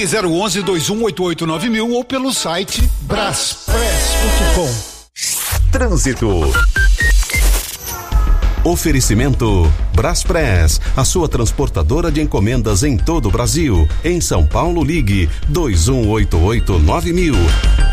Ligue 011-2188-9000 ou pelo site braspress.com. Trânsito. Oferecimento Braspress, a sua transportadora de encomendas em todo o Brasil. Em São Paulo, ligue 2188-9000.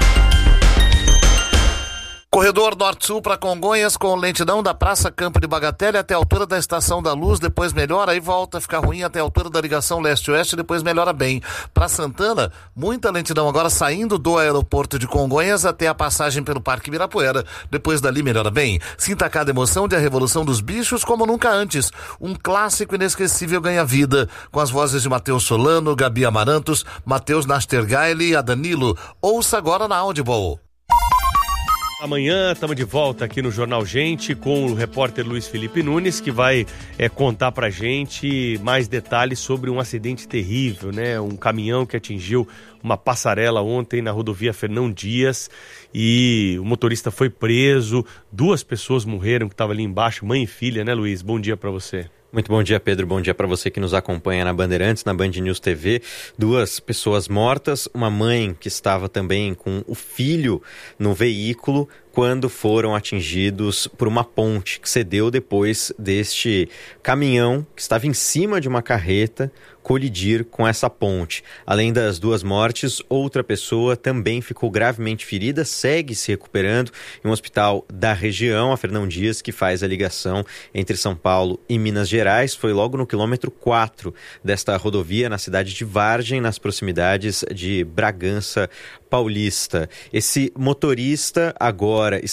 Corredor Norte-Sul para Congonhas com lentidão da Praça Campo de Bagatelle até a altura da Estação da Luz, depois melhora, aí volta a ficar ruim até a altura da ligação leste-oeste, depois melhora bem. Para Santana, muita lentidão agora saindo do aeroporto de Congonhas até a passagem pelo Parque Ibirapuera, depois dali melhora bem. Sinta cada emoção de A Revolução dos Bichos como nunca antes. Um clássico inesquecível ganha vida, com as vozes de Matheus Solano, Gabi Amarantos, Matheus Nastergaile e Danilo. Ouça agora na Audible. Amanhã estamos de volta aqui no Jornal Gente com o repórter Luiz Felipe Nunes, que vai contar pra gente mais detalhes sobre um acidente terrível, né? Um caminhão que atingiu uma passarela ontem na rodovia Fernão Dias e o motorista foi preso, 2 pessoas morreram que estavam ali embaixo, mãe e filha, né, Luiz? Bom dia pra você. Muito bom dia, Pedro. Bom dia para você que nos acompanha na Bandeirantes, na Band News TV. 2 pessoas mortas, uma mãe que estava também com o filho no veículo quando foram atingidos por uma ponte que cedeu depois deste caminhão que estava em cima de uma carreta colidir com essa ponte. Além das 2 mortes, outra pessoa também ficou gravemente ferida, segue se recuperando em um hospital da região, a Fernão Dias, que faz a ligação entre São Paulo e Minas Gerais. Foi logo no quilômetro 4 desta rodovia, na cidade de Vargem, nas proximidades de Bragança Paulista. Esse motorista agora